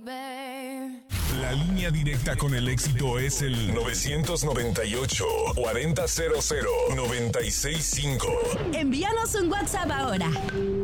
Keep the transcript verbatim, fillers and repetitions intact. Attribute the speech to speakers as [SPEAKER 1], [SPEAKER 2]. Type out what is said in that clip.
[SPEAKER 1] La línea directa con el éxito es el nueve noventa y ocho, cuarenta cero cero, noventa y seis cinco.
[SPEAKER 2] Envíanos un WhatsApp ahora.